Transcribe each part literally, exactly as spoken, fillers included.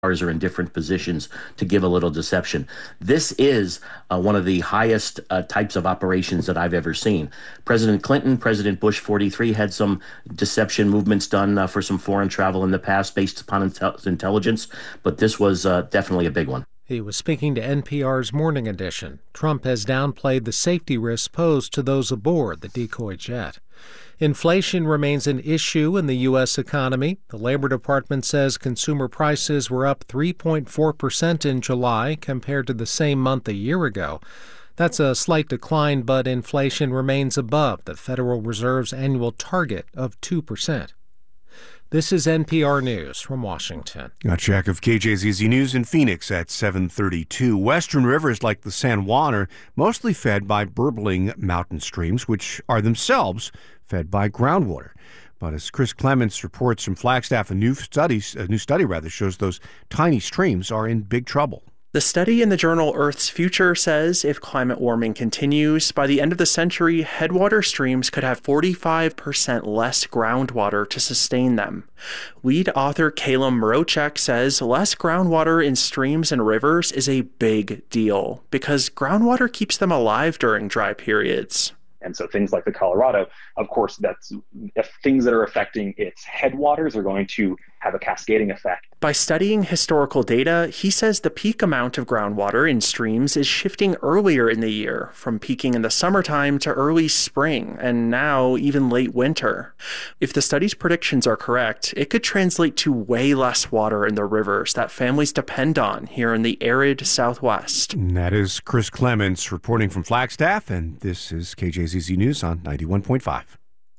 are in different positions to give a little deception. This is uh, one of the highest uh, types of operations that I've ever seen. President Clinton, President Bush forty-three had some deception movements done uh, for some foreign travel in the past based upon intel- intelligence, but this was uh, definitely a big one. He was speaking to N P R's Morning Edition. Trump has downplayed the safety risks posed to those aboard the decoy jet. Inflation remains an issue in the U S economy. The Labor Department says consumer prices were up three point four percent in July compared to the same month a year ago. That's a slight decline, but inflation remains above the Federal Reserve's annual target of two percent. This is N P R News from Washington. A check of K J Z Z News in Phoenix at seven thirty-two. Western rivers like the San Juan are mostly fed by burbling mountain streams, which are themselves fed by groundwater. But as Chris Clements reports from Flagstaff, a new study, a new study rather, shows those tiny streams are in big trouble. The study in the journal Earth's Future says if climate warming continues, by the end of the century, headwater streams could have forty-five percent less groundwater to sustain them. Lead author Calum Mrochek says less groundwater in streams and rivers is a big deal because groundwater keeps them alive during dry periods. And so things like the Colorado, of course, that's if things that are affecting its headwaters are going to have a cascading effect. By studying historical data, he says the peak amount of groundwater in streams is shifting earlier in the year, from peaking in the summertime to early spring, and now even late winter. If the study's predictions are correct, it could translate to way less water in the rivers that families depend on here in the arid Southwest. And that is Chris Clements reporting from Flagstaff, and this is K J Z Z News on ninety-one point five.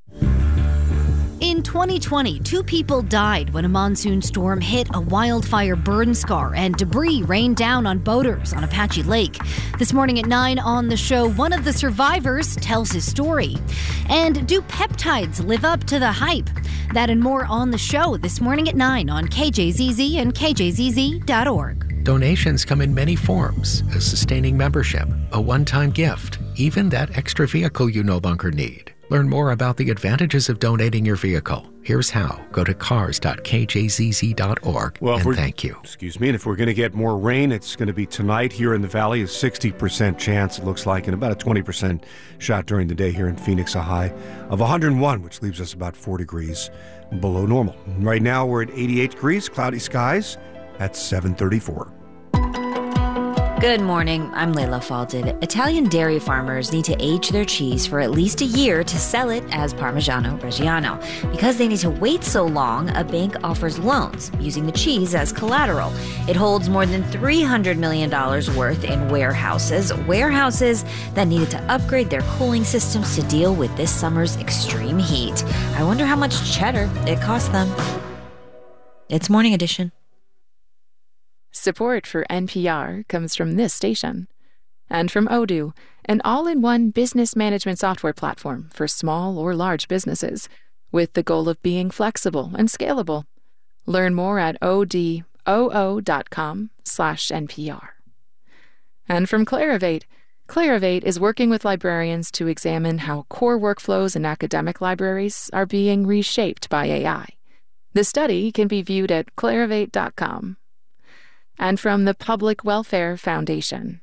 In twenty twenty, two people died when a monsoon storm hit a wildfire burn scar and debris rained down on boaters on Apache Lake. This morning at nine on the show, one of the survivors tells his story. And do peptides live up to the hype? That and more on the show this morning at nine on K J Z Z and K J Z Z dot org. Donations come in many forms: a sustaining membership, a one-time gift, even that extra vehicle you no longer need. Learn more about the advantages of donating your vehicle. Here's how. Go to cars dot K J Z Z dot org well, and thank you. Excuse me. And if we're going to get more rain, it's going to be tonight here in the valley. A sixty percent chance, it looks like, and about a twenty percent shot during the day here in Phoenix, a high of one hundred one, which leaves us about four degrees below normal. Right now, we're at eighty-eight degrees, cloudy skies at seven thirty-four. Good morning, I'm Layla Falded. Italian dairy farmers need to age their cheese for at least a year to sell it as Parmigiano Reggiano. Because they need to wait so long, a bank offers loans using the cheese as collateral. It holds more than three hundred million dollars worth in warehouses, warehouses that needed to upgrade their cooling systems to deal with this summer's extreme heat. I wonder how much cheddar it cost them. It's Morning Edition. Support for N P R comes from this station and from Odoo, an all-in-one business management software platform for small or large businesses with the goal of being flexible and scalable. Learn more at odoo dot com slash N P R. And from Clarivate, Clarivate is working with librarians to examine how core workflows in academic libraries are being reshaped by A I. The study can be viewed at clarivate dot com. And from the Public Welfare Foundation.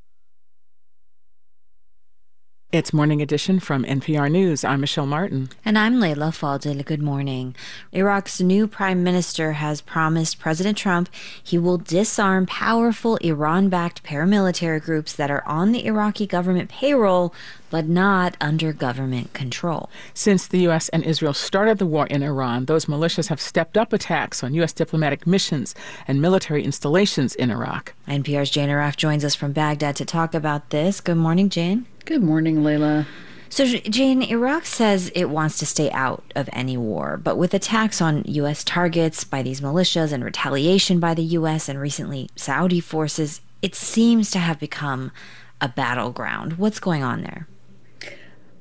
It's Morning Edition from N P R News. I'm Michelle Martin. And I'm Layla Faldil. Good morning. Iraq's new prime minister has promised President Trump he will disarm powerful Iran-backed paramilitary groups that are on the Iraqi government payroll, but not under government control. Since the U S and Israel started the war in Iran, those militias have stepped up attacks on U S diplomatic missions and military installations in Iraq. N P R's Jane Arraf joins us from Baghdad to talk about this. Good morning, Jane. Good morning, Layla. So, Jane, Iraq says it wants to stay out of any war, but with attacks on U S targets by these militias and retaliation by the U S and recently Saudi forces, it seems to have become a battleground. What's going on there?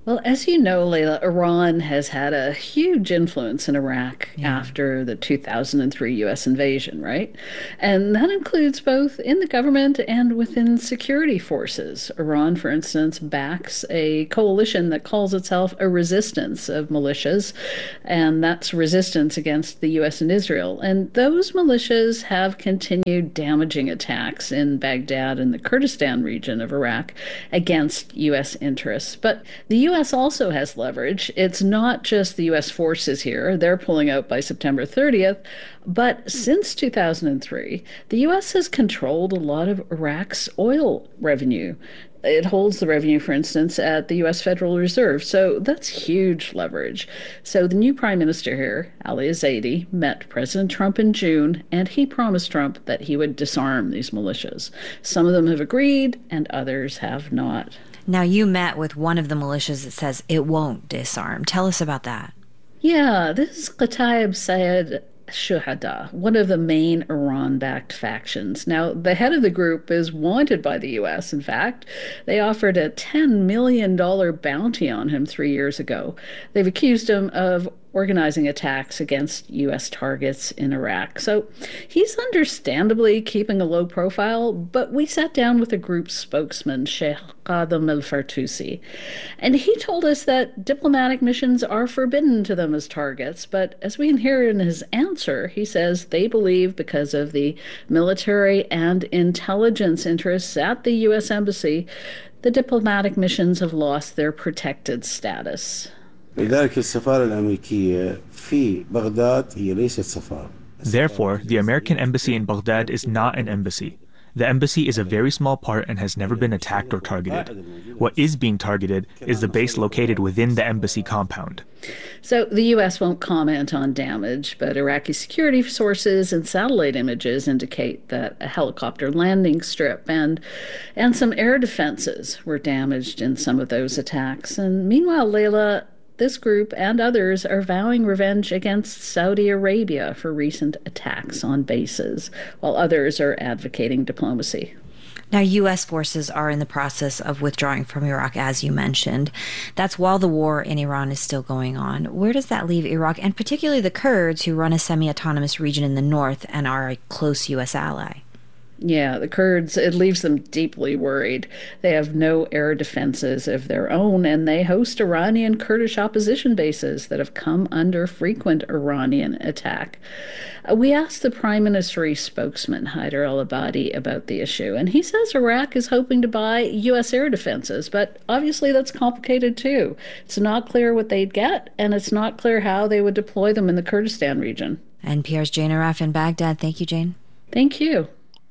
Well, as you know, Layla, Iran has had a huge influence in Iraq yeah. after the two thousand three U S invasion, right? And that includes both in the government and within security forces. Iran, for instance, backs a coalition that calls itself a resistance of militias, and that's resistance against the U S and Israel. And those militias have continued damaging attacks in Baghdad and the Kurdistan region of Iraq against U S interests. But the U S U S also has leverage. It's not just the U S forces here. They're pulling out by September thirtieth. But since two thousand three, the U S has controlled a lot of Iraq's oil revenue. It holds the revenue, for instance, at the U S Federal Reserve. So that's huge leverage. So the new prime minister here, Ali Zaidi, met President Trump in June, and he promised Trump that he would disarm these militias. Some of them have agreed, and others have not. Now, you met with one of the militias that says it won't disarm. Tell us about that. Yeah, this is Kataib Sayed Shuhada, one of the main Iran-backed factions. Now, the head of the group is wanted by the U S, in fact. They offered a ten million dollars bounty on him three years ago. They've accused him of organizing attacks against U S targets in Iraq. So he's understandably keeping a low profile, but we sat down with the group's spokesman, Sheikh Qadem al-Fartusi, and he told us that diplomatic missions are forbidden to them as targets, but as we can hear in his answer, he says they believe because of the military and intelligence interests at the U S Embassy, the diplomatic missions have lost their protected status. لذلك السفارة الأمريكية في بغداد هي ليست سفارة. Therefore, the American embassy in Baghdad is not an embassy. The embassy is a very small part and has never been attacked or targeted. What is being targeted is the base located within the embassy compound. So the U S won't comment on damage, but Iraqi security sources and satellite images indicate that a helicopter landing strip and and some air defenses were damaged in some of those attacks. And meanwhile, Layla, this group and others are vowing revenge against Saudi Arabia for recent attacks on bases, while others are advocating diplomacy. Now, U S forces are in the process of withdrawing from Iraq, as you mentioned. That's while the war in Iran is still going on. Where does that leave Iraq, and particularly the Kurds, who run a semi-autonomous region in the north and are a close U S ally? Yeah, the Kurds, it leaves them deeply worried. They have no air defenses of their own, and they host Iranian Kurdish opposition bases that have come under frequent Iranian attack. Uh, we asked the Prime Minister's spokesman, Haider al-Abadi, about the issue, and he says Iraq is hoping to buy U S air defenses, but obviously that's complicated too. It's not clear what they'd get, and it's not clear how they would deploy them in the Kurdistan region. N P R's Jane Arraf in Baghdad. Thank you, Jane. Thank you.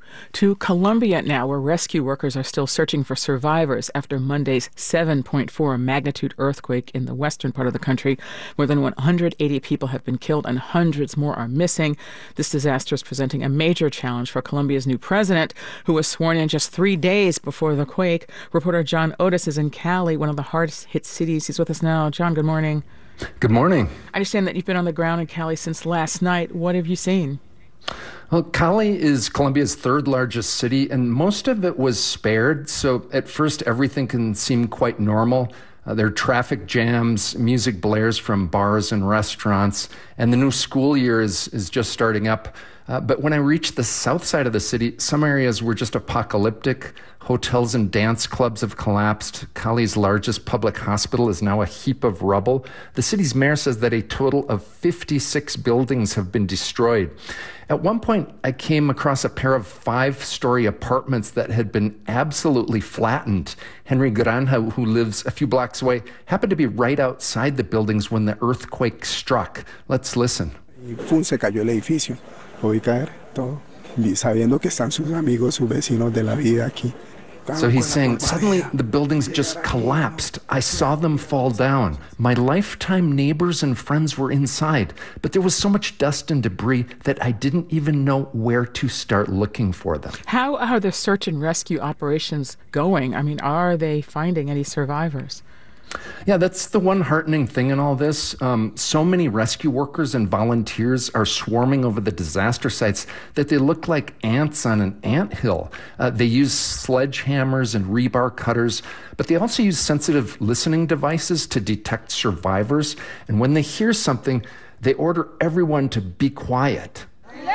To Colombia now, where rescue workers are still searching for survivors after Monday's seven point four magnitude earthquake in the western part of the country. More than one hundred eighty people have been killed and hundreds more are missing. This disaster is presenting a major challenge for Colombia's new president, who was sworn in just three days before the quake. Reporter John Otis is in Cali, one of the hardest hit cities. He's with us now. John, good morning. Good morning. I understand that you've been on the ground in Cali since last night. What have you seen? Well, Cali is Colombia's third largest city, and most of it was spared. So at first, everything can seem quite normal. Uh, there are traffic jams, music blares from bars and restaurants, and the new school year is, is just starting up. Uh, but when I reached the south side of the city, some areas were just apocalyptic. Hotels and dance clubs have collapsed. Cali's largest public hospital is now a heap of rubble. The city's mayor says that a total of fifty-six buildings have been destroyed. At one point, I came across a pair of five-story apartments that had been absolutely flattened. Henry Granja, who lives a few blocks away, happened to be right outside the buildings when the earthquake struck. Let's listen. Se cayó el edificio. Lo vi caer todo, sabiendo que están sus amigos, sus vecinos de la vida aquí. So he's saying, suddenly the buildings just collapsed. I saw them fall down. My lifetime neighbors and friends were inside, but there was so much dust and debris that I didn't even know where to start looking for them. How are the search and rescue operations going? I mean, are they finding any survivors? Yeah, that's the one heartening thing in all this. Um, so many rescue workers and volunteers are swarming over the disaster sites that they look like ants on an anthill. Uh, they use sledgehammers and rebar cutters, but they also use sensitive listening devices to detect survivors. And when they hear something, they order everyone to be quiet.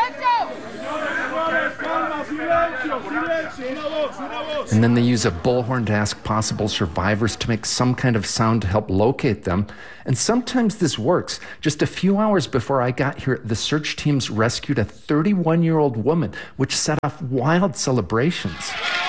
And then they use a bullhorn to ask possible survivors to make some kind of sound to help locate them. And sometimes this works. Just a few hours before I got here, the search teams rescued a thirty-one-year-old woman, which set off wild celebrations.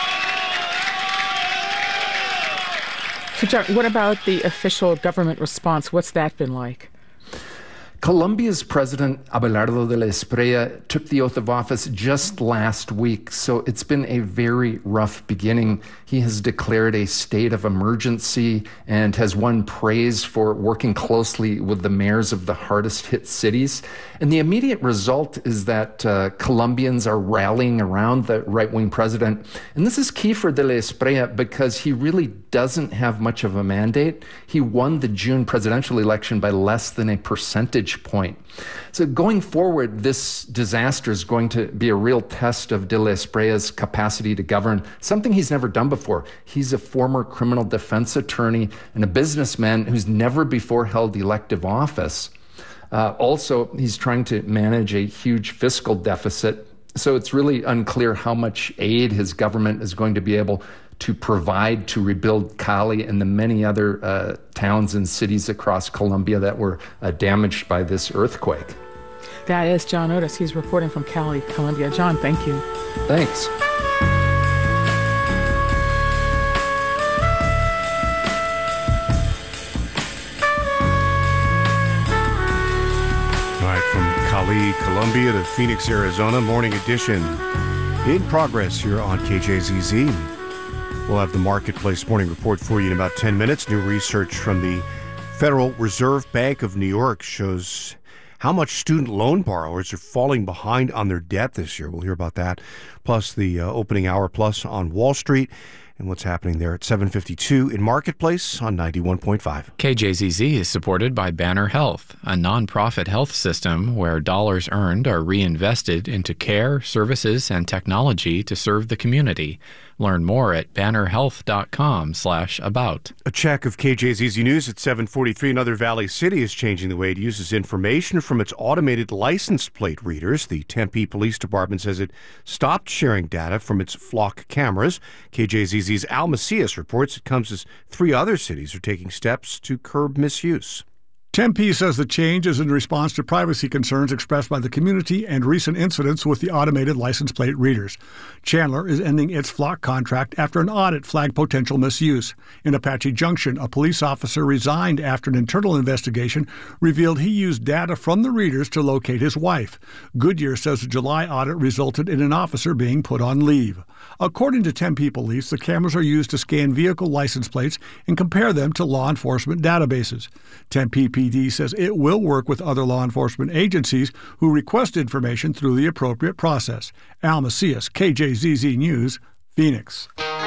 So, John, what about the official government response? What's that been like? Colombia's President Abelardo de la Espriella took the oath of office just last week, so it's been a very rough beginning. He has declared a state of emergency and has won praise for working closely with the mayors of the hardest hit cities. And the immediate result is that uh, Colombians are rallying around the right-wing president. And this is key for de la Espriella because he really doesn't have much of a mandate. He won the June presidential election by less than a percentage point. So going forward, this disaster is going to be a real test of de la Espriella's capacity to govern, something he's never done before. He's a former criminal defense attorney and a businessman who's never before held elective office. Uh, also, he's trying to manage a huge fiscal deficit. So it's really unclear how much aid his government is going to be able to provide to rebuild Cali and the many other uh, towns and cities across Colombia that were uh, damaged by this earthquake. That is John Otis. He's reporting from Cali, Colombia. John, thank you. Thanks. All right, from Cali, Colombia to Phoenix, Arizona, Morning Edition in progress here on K J Z Z. We'll have the Marketplace Morning Report for you in about ten minutes. New research from the Federal Reserve Bank of New York shows how much student loan borrowers are falling behind on their debt this year. We'll hear about that, plus the uh, opening hour plus on Wall Street and what's happening there at seven fifty-two in Marketplace on ninety-one point five. K J Z Z is supported by Banner Health, a nonprofit health system where dollars earned are reinvested into care, services, and technology to serve the community. Learn more at banner health dot com slash about. A check of K J Z Z News at seven forty-three. Another Valley City is changing the way it uses information from its automated license plate readers. The Tempe Police Department says it stopped sharing data from its flock cameras. K J Z Z's Al Macias reports it comes as three other cities are taking steps to curb misuse. Tempe says the change is in response to privacy concerns expressed by the community and recent incidents with the automated license plate readers. Chandler is ending its flock contract after an audit flagged potential misuse. In Apache Junction, a police officer resigned after an internal investigation revealed he used data from the readers to locate his wife. Goodyear says the July audit resulted in an officer being put on leave. According to Tempe Police, the cameras are used to scan vehicle license plates and compare them to law enforcement databases. Tempe P D says it will work with other law enforcement agencies who request information through the appropriate process. Al Macias, K J Z Z News, Phoenix.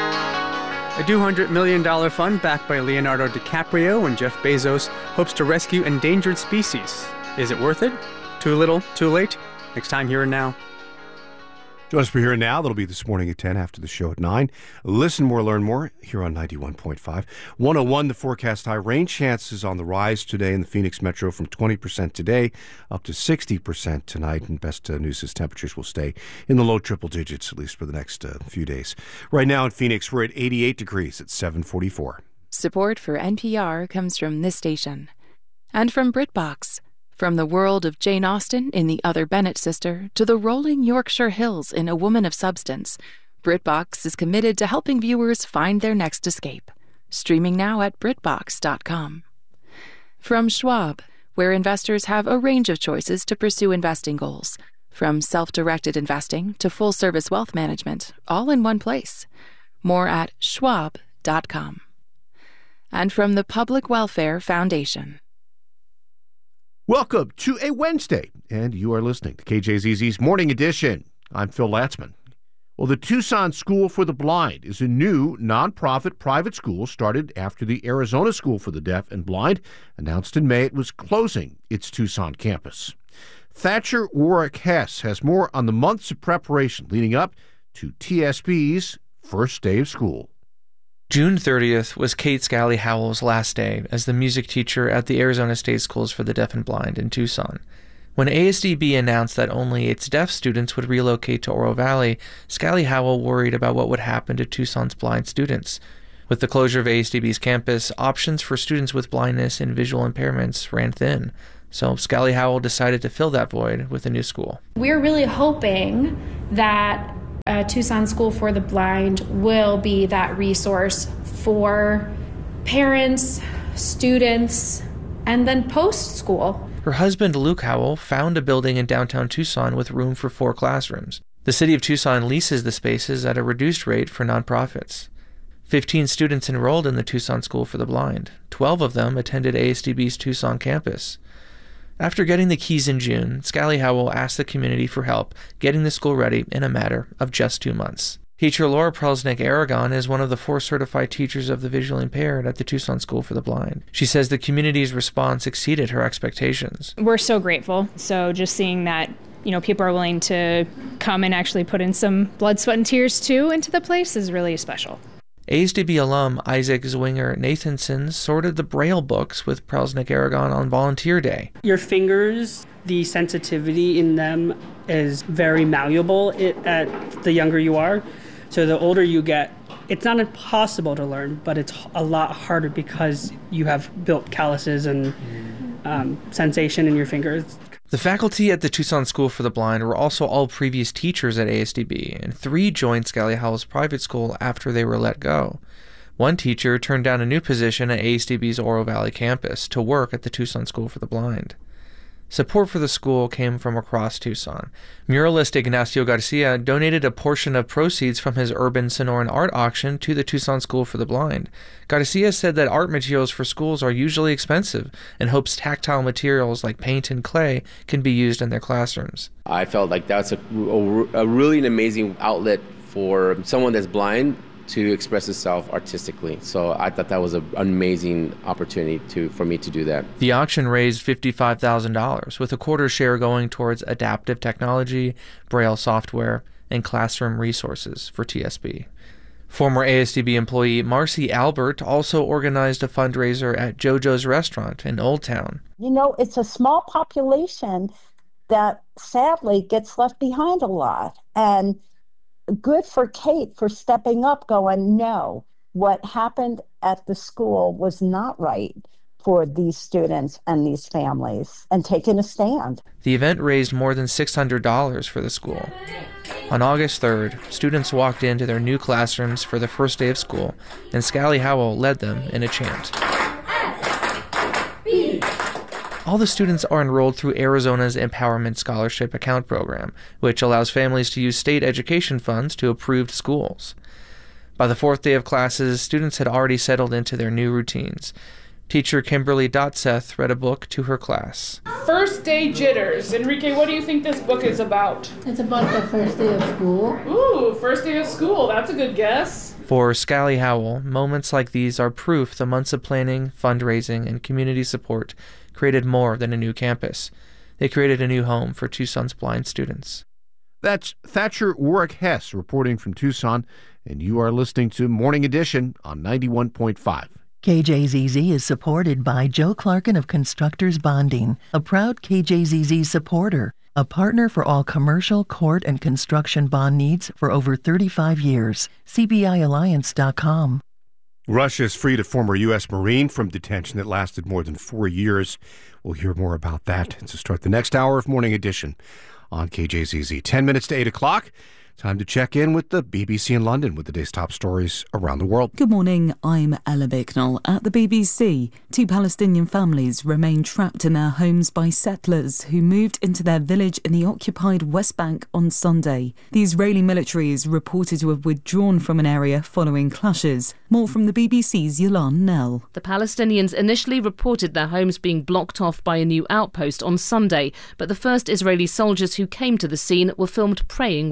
A two hundred million dollars fund backed by Leonardo DiCaprio and Jeff Bezos hopes to rescue endangered species. Is it worth it? Too little, too late? Next time, Here and Now. Join us for Here and Now. That'll be this morning at ten after the show at nine. Listen more, learn more here on ninety-one point five. one oh one, the forecast high. Rain chances on the rise today in the Phoenix metro from twenty percent today up to sixty percent tonight. And best uh, news is temperatures will stay in the low triple digits, at least for the next uh, few days. Right now in Phoenix, we're at eighty-eight degrees at seven forty-four. Support for N P R comes from this station and from BritBox. From the world of Jane Austen in The Other Bennet Sister to the rolling Yorkshire Hills in A Woman of Substance, BritBox is committed to helping viewers find their next escape. Streaming now at brit box dot com. From Schwab, where investors have a range of choices to pursue investing goals, from self-directed investing to full-service wealth management, all in one place. More at schwab dot com. And from the Public Welfare Foundation. Welcome to a Wednesday, and you are listening to K J Z Z's Morning Edition. I'm Phil Latzman. Well, the Tucson School for the Blind is a new nonprofit private school started after the Arizona School for the Deaf and Blind announced in May it was closing its Tucson campus. Thatcher Warwick Hess has more on the months of preparation leading up to T S B's first day of school. June thirtieth was Kate Scally Howell's last day as the music teacher at the Arizona State Schools for the Deaf and Blind in Tucson. When A S D B announced that only its deaf students would relocate to Oro Valley, Scally Howell worried about what would happen to Tucson's blind students. With the closure of A S D B's campus, options for students with blindness and visual impairments ran thin. So Scally Howell decided to fill that void with a new school. We're really hoping that uh, Tucson School for the Blind will be that resource for parents, students, and then post-school. Her husband, Luke Howell, found a building in downtown Tucson with room for four classrooms. The city of Tucson leases the spaces at a reduced rate for nonprofits. Fifteen students enrolled in the Tucson School for the Blind. Twelve of them attended A S D B's Tucson campus. After getting the keys in June, Scally Howell asked the community for help getting the school ready in a matter of just two months. Teacher Laura Prelsnick-Aragon is one of the four certified teachers of the visually impaired at the Tucson School for the Blind. She says the community's response exceeded her expectations. We're so grateful. So just seeing that, you know, people are willing to come and actually put in some blood, sweat, and tears too into the place is really special. A S D B alum Isaac Zwinger Nathanson sorted the Braille books with Prelsnick-Aragon on Volunteer Day. Your fingers, the sensitivity in them is very malleable it, at the younger you are. So the older you get, it's not impossible to learn, but it's a lot harder because you have built calluses and um, sensation in your fingers. The faculty at the Tucson School for the Blind were also all previous teachers at A S D B, and three joined Scally Howell's private school after they were let go. One teacher turned down a new position at A S D B's Oro Valley campus to work at the Tucson School for the Blind. Support for the school came from across Tucson. Muralist Ignacio Garcia donated a portion of proceeds from his urban Sonoran art auction to the Tucson School for the Blind. Garcia said that art materials for schools are usually expensive and hopes tactile materials like paint and clay can be used in their classrooms. I felt like that's a, a, a really an amazing outlet for someone that's blind to express itself artistically. So I thought that was an amazing opportunity to for me to do that. The auction raised fifty-five thousand dollars, with a quarter share going towards adaptive technology, Braille software, and classroom resources for T S B. Former A S D B employee Marcy Albert also organized a fundraiser at JoJo's Restaurant in Old Town. You know, it's a small population that sadly gets left behind a lot. And good for Kate for stepping up, going, no, what happened at the school was not right for these students and these families, and taking a stand. The event raised more than six hundred dollars for the school. On August third, students walked into their new classrooms for the first day of school, and Scally Howell led them in a chant. All the students are enrolled through Arizona's Empowerment Scholarship Account Program, which allows families to use state education funds to approved schools. By the fourth day of classes, students had already settled into their new routines. Teacher Kimberly Dotseth read a book to her class. First Day Jitters. Enrique, what do you think this book is about? It's about the first day of school. Ooh, first day of school. That's a good guess. For Scally Howell, moments like these are proof the months of planning, fundraising, and community support created more than a new campus. They created a new home for Tucson's blind students. That's Thatcher Warwick Hess reporting from Tucson, and you are listening to Morning Edition on ninety-one point five. K J Z Z is supported by Joe Clarkin of Constructors Bonding, a proud K J Z Z supporter, a partner for all commercial, court, and construction bond needs for over thirty-five years. C B I Alliance dot com. Russia has freed a former U S Marine from detention that lasted more than four years. We'll hear more about that to start the next hour of Morning Edition on K J Z Z. Ten minutes to eight o'clock. Time to check in with the B B C in London with the day's top stories around the world. Good morning, I'm Ella Bicknell. At the B B C, two Palestinian families remain trapped in their homes by settlers who moved into their village in the occupied West Bank on Sunday. The Israeli military is reported to have withdrawn from an area following clashes. More from the B B C's Yolan Nell. The Palestinians initially reported their homes being blocked off by a new outpost on Sunday, but the first Israeli soldiers who came to the scene were filmed praying with the settlers.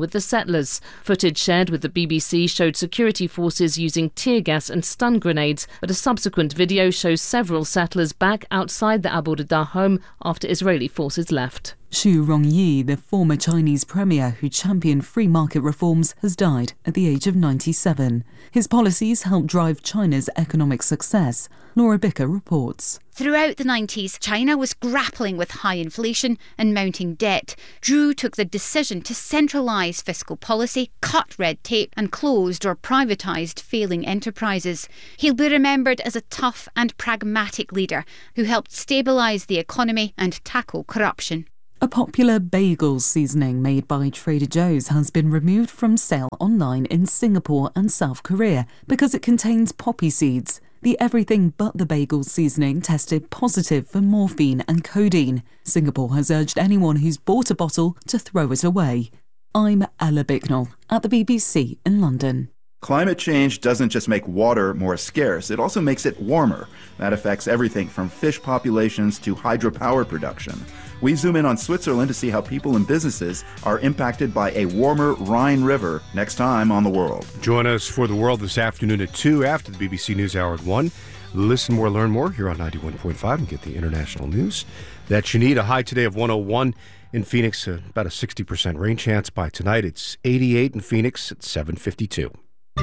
settlers. Footage shared with the B B C showed security forces using tear gas and stun grenades, but a subsequent video shows several settlers back outside the Abu Rida home after Israeli forces left. Xu Rongyi, the former Chinese premier who championed free market reforms, has died at the age of ninety-seven. His policies helped drive China's economic success. Laura Bicker reports. Throughout the nineties, China was grappling with high inflation and mounting debt. Zhu took the decision to centralise fiscal policy, cut red tape and closed or privatised failing enterprises. He'll be remembered as a tough and pragmatic leader who helped stabilise the economy and tackle corruption. A popular bagel seasoning made by Trader Joe's has been removed from sale online in Singapore and South Korea because it contains poppy seeds. The everything but the bagel seasoning tested positive for morphine and codeine. Singapore has urged anyone who's bought a bottle to throw it away. I'm Ella Bicknell at the B B C in London. Climate change doesn't just make water more scarce, it also makes it warmer. That affects everything from fish populations to hydropower production. We zoom in on Switzerland to see how people and businesses are impacted by a warmer Rhine River next time on The World. Join us for The World this afternoon at two after the B B C News Hour at one. Listen more, learn more here on ninety-one point five and get the international news that you need. A high today of one oh one in Phoenix, uh, about a sixty percent rain chance by tonight. It's eighty-eight in Phoenix at seven fifty-two.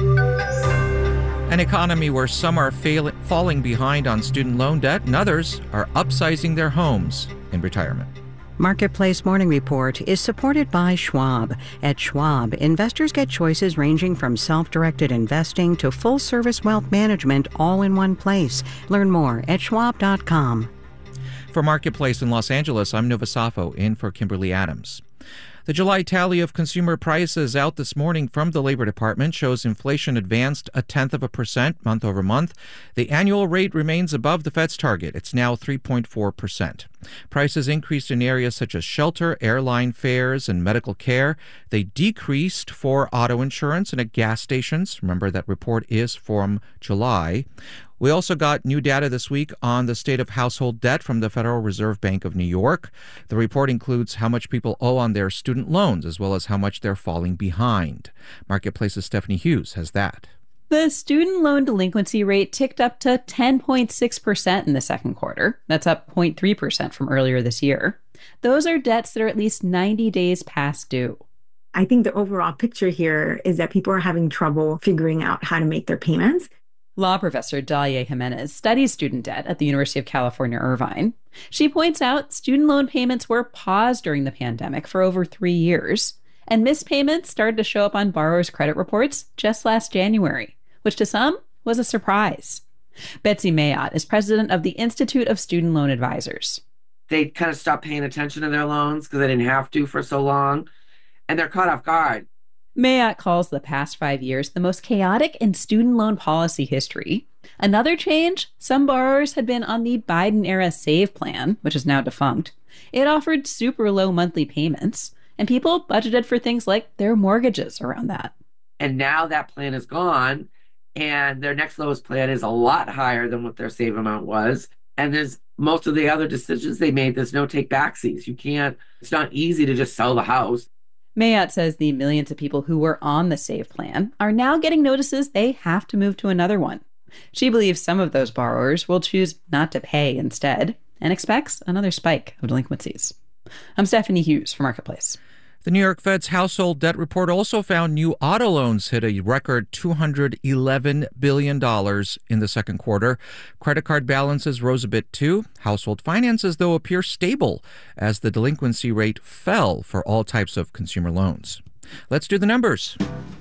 An economy where some are fail- falling behind on student loan debt and others are upsizing their homes in retirement. Marketplace Morning Report is supported by Schwab. At Schwab, investors get choices ranging from self-directed investing to full-service wealth management all in one place. Learn more at schwab dot com. For Marketplace in Los Angeles, I'm Nova Safo in for Kimberly Adams. The July tally of consumer prices out this morning from the Labor Department shows inflation advanced a tenth of a percent month over month. The annual rate remains above the Fed's target. It's now three point four percent. Prices increased in areas such as shelter, airline fares, and medical care. They decreased for auto insurance and at gas stations. Remember, that report is from July. We also got new data this week on the state of household debt from the Federal Reserve Bank of New York. The report includes how much people owe on their student loans, as well as how much they're falling behind. Marketplace's Stephanie Hughes has that. The student loan delinquency rate ticked up to ten point six percent in the second quarter. That's up zero point three percent from earlier this year. Those are debts that are at least ninety days past due. I think the overall picture here is that people are having trouble figuring out how to make their payments. Law professor Dalia Jimenez studies student debt at the University of California, Irvine. She points out student loan payments were paused during the pandemic for over three years, and missed payments started to show up on borrowers' credit reports just last January, which to some was a surprise. Betsy Mayotte is president of the Institute of Student Loan Advisors. They kind of stopped paying attention to their loans because they didn't have to for so long, and they're caught off guard. Mayotte calls the past five years the most chaotic in student loan policy history. Another change, some borrowers had been on the Biden-era SAVE plan, which is now defunct. It offered super low monthly payments, and people budgeted for things like their mortgages around that. And now that plan is gone, and their next lowest plan is a lot higher than what their SAVE amount was. And there's most of the other decisions they made, there's no take backsies. You can't, it's not easy to just sell the house. Mayotte says the millions of people who were on the SAVE plan are now getting notices they have to move to another one. She believes some of those borrowers will choose not to pay instead and expects another spike of delinquencies. I'm Stephanie Hughes for Marketplace. The New York Fed's household debt report also found new auto loans hit a record two hundred eleven billion dollars in the second quarter. Credit card balances rose a bit too. Household finances, though, appear stable as the delinquency rate fell for all types of consumer loans. Let's do the numbers.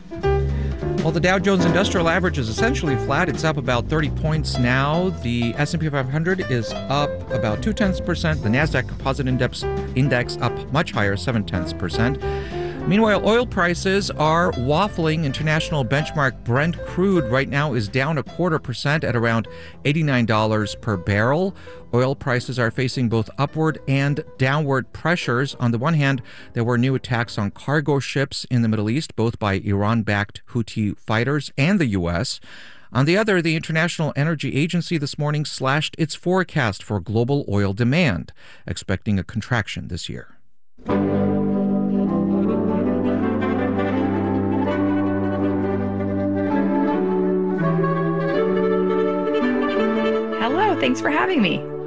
Well, the Dow Jones Industrial Average is essentially flat. It's up about thirty points now. The S and P five hundred is up about two tenths percent. The Nasdaq Composite Index index up much higher, seven tenths percent. Meanwhile, oil prices are waffling. International benchmark Brent crude right now is down a quarter percent at around eighty-nine dollars per barrel. Oil prices are facing both upward and downward pressures. On the one hand, there were new attacks on cargo ships in the Middle East, both by Iran-backed Houthi fighters and the U S. On the other, the International Energy Agency this morning slashed its forecast for global oil demand, expecting a contraction this year. Thanks for having me.